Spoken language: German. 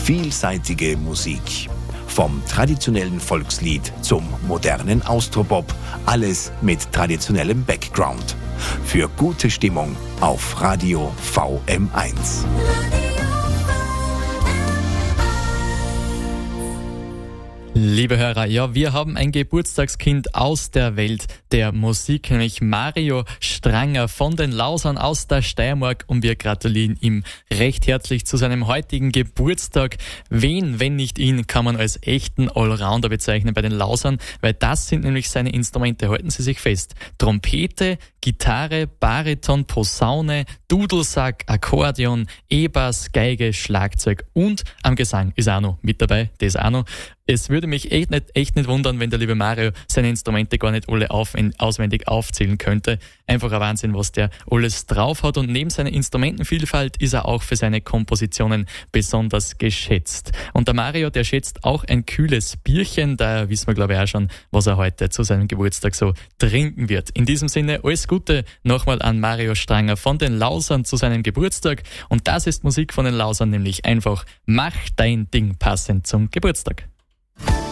Vielseitige Musik. Vom traditionellen Volkslied zum modernen Austropop. Alles mit traditionellem Background. Für gute Stimmung auf Radio VM1. Liebe Hörer, ja, wir haben ein Geburtstagskind aus der Welt der Musik, nämlich Mario Stranger von den Lausern aus der Steiermark, und wir gratulieren ihm recht herzlich zu seinem heutigen Geburtstag. Wen, wenn nicht ihn, kann man als echten Allrounder bezeichnen bei den Lausern, weil das sind nämlich seine Instrumente, halten Sie sich fest. Trompete, Gitarre, Bariton, Posaune, Dudelsack, Akkordeon, E-Bass, Geige, Schlagzeug und am Gesang ist auch noch mit dabei, das auch noch. Es würde mich echt nicht wundern, wenn der liebe Mario seine Instrumente gar nicht alle auswendig aufzählen könnte. Einfach ein Wahnsinn, was der alles drauf hat, und neben seiner Instrumentenvielfalt ist er auch für seine Kompositionen besonders geschätzt. Und der Mario, der schätzt auch ein kühles Bierchen, da wissen wir glaube ich auch schon, was er heute zu seinem Geburtstag so trinken wird. In diesem Sinne alles Gute nochmal an Mario Stranger von den Lausern zu seinem Geburtstag, und das ist Musik von den Lausern, nämlich einfach Mach dein Ding passend zum Geburtstag.